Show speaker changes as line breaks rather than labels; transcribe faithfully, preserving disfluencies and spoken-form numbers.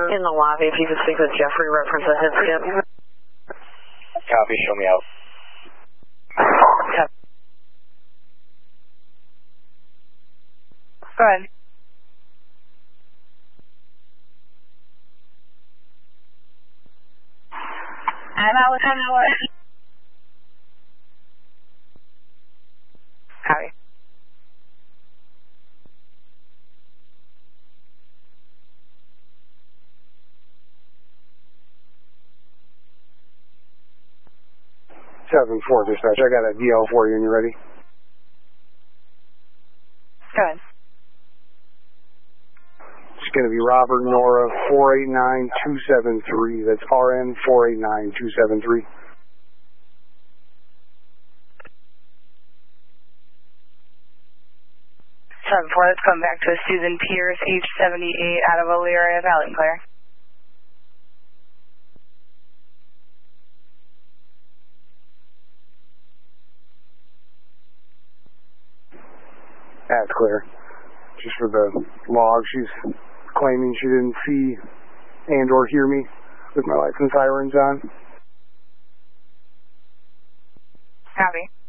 in the lobby. If you could speak with Jeffrey, reference a head skip.
Copy, show me out.
Copy.
Go ahead. I'm out with one more. Copy.
seven four dispatch, I got a D L for you, and you ready?
Go ahead.
It's going to be Robert Nora four eight nine two seven three. That's R N four eight nine two seven three.
seven four, let's come back to a Susan Pierce, age seventy-eight, out of Elyria, Valley and Clear.
That's clear. Just for the log, she's claiming she didn't see and or hear me with my lights and sirens on.
Copy.